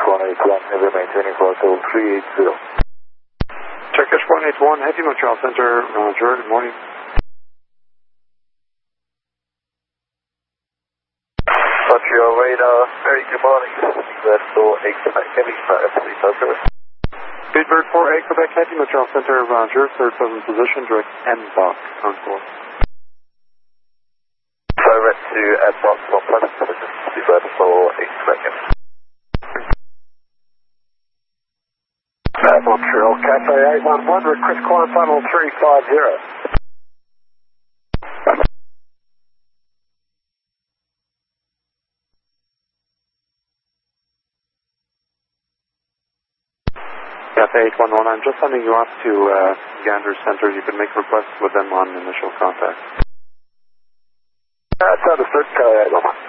181, never maintaining flight level 380. Turkish 181, heavy Montreal Center, Roger, good morning. Montreal radar, very good morning. Speedbird 48 Quebec Heavy, please over. Speedbird 48 Quebec Heavy, Montreal Center, Roger, third pleasant position, direct M-Box, encore. Direct to M-Box, on pleasant position, Speedbird 48 Quebec Heavy. Montreal Cafe 811, request climb funnel 350. Cafe 811, I'm just sending you off to Gander Center. You can make requests with them on initial contact. That's understood, Cafe 811.